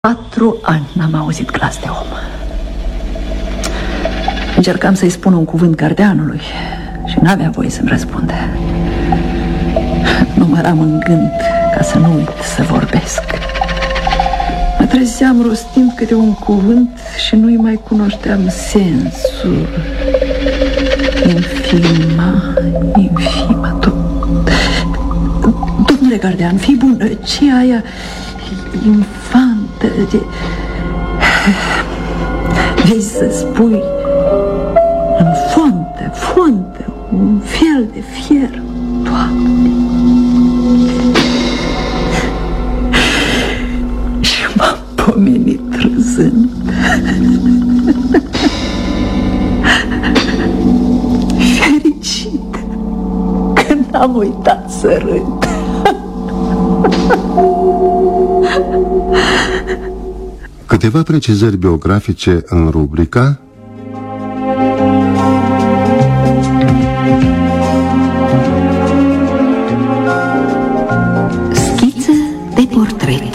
4 ani n-am auzit glas de om. Încercam să-i spun un cuvânt gardeanului și n-avea voie să-mi răspunde. Număram în gând ca să nu uit să vorbesc. Mă trezeam rostind câte un cuvânt și nu-i mai cunoșteam sensul. Infima, domnule gardean, fii bun, ce aia infantă de... Vrei să spui în fontă, un fel de fier, Doamne. Și m-am pomenit râzând. Fericită că n-am uitat să râd. Câteva precizări biografice în rubrica Schiță de portret.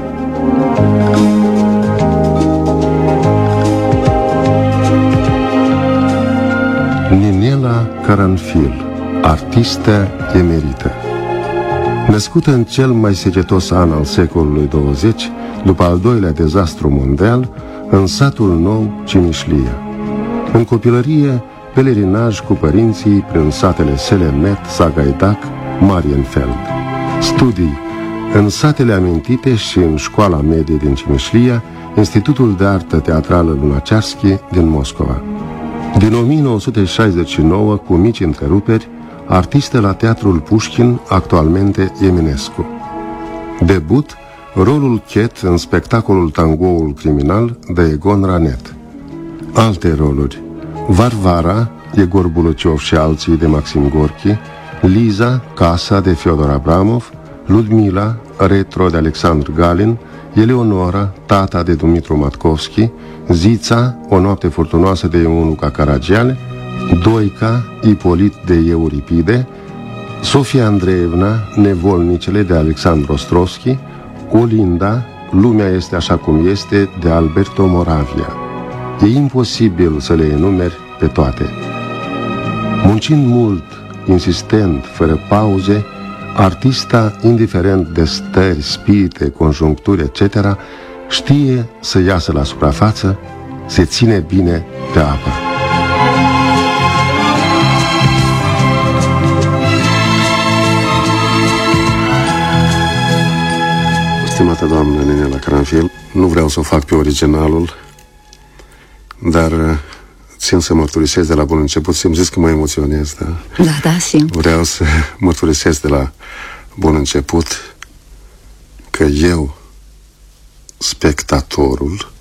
Ninela Caranfil, artistă emerită. Născută în cel mai secetos an al secolului 20, după al doilea dezastru mondial, în satul nou Cimișlia. În copilărie, pelerinaj cu părinții prin satele Selemet, Sagaidac, Marienfeld. Studii în satele amintite și în școala medie din Cimișlia, Institutul de Artă Teatrală Lunacearski din Moscova. Din 1969, cu mici întreruperi, artistă la Teatrul Pușkin, actualmente Eminescu. Debut, rolul Chet în spectacolul Tangoul criminal de Egon Ranet. Alte roluri: Varvara, Egor Buluciov și alții de Maxim Gorki, Liza, Casa de Fyodor Abramov, Ludmila, Retro de Alexandru Galin, Eleonora, Tata de Dumitru Matkovski, Zița, O noapte furtunoasă de Ionuca Caragiale, Doica, Ipolit de Euripide, Sofia Andreevna, Nevolnicele de Alexandru Ostrovski, Olinda, Lumea este așa cum este de Alberto Moravia. E imposibil să le enumeri pe toate. Muncind mult, insistent, fără pauze, artista, indiferent de stări, spirite, conjuncturi, etc., știe să iasă la suprafață, se ține bine pe apă. Stimată doamnă Ninela Caranfil, nu vreau să o fac pe originalul, dar țin să mărturisesc de la bun început. Ți-am zis că mă emoționez, da? Da, simt. Vreau să mărturisesc de la bun început că eu, spectatorul,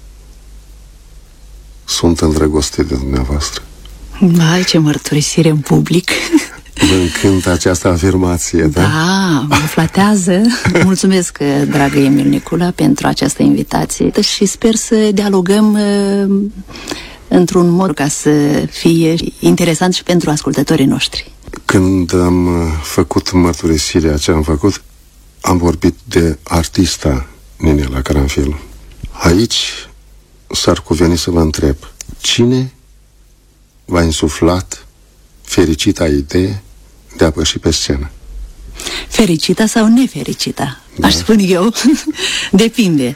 sunt îndrăgostit de dumneavoastră. Vai, ce mărturisire în public. Vă încântă această afirmație, da? Da, mă flatează. Mulțumesc, dragă Emil Nicula, pentru această invitație și sper să dialogăm într-un mod ca să fie interesant și pentru ascultătorii noștri. Când am făcut mărturisirea ce am făcut, am vorbit de artista Ninela Caranfil. Aici s-ar cuveni să vă întreb: cine v-a insuflat fericita idee de a păși pe scenă? Fericita sau nefericita? Da. Aș spune eu. Depinde.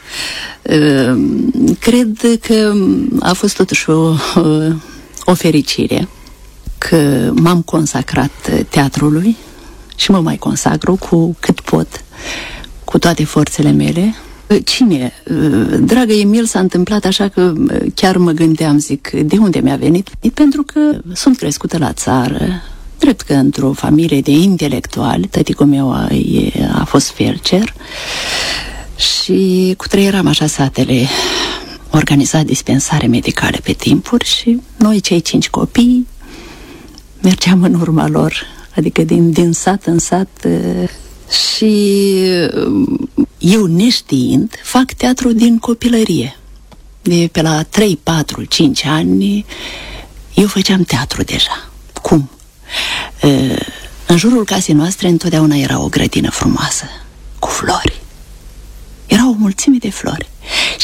Cred că a fost totuși o fericire că m-am consacrat teatrului și mă mai consacru cu cât pot, cu toate forțele mele. Cine? Dragă Emil, s-a întâmplat așa că chiar mă gândeam, zic, de unde mi-a venit? Pentru că sunt crescută la țară, drept că într-o familie de intelectuali. Tăticul meu a fost felcer și cutreieram așa satele, organiza dispensare medicale pe timpuri și noi, cei 5 copii, mergeam în urma lor, adică din sat în sat. Și eu, neștiind, fac teatru din copilărie. De pe la 3, 4, 5 ani eu făceam teatru deja. Cum? În jurul casei noastre întotdeauna era o grădină frumoasă, cu flori. Era o mulțime de flori.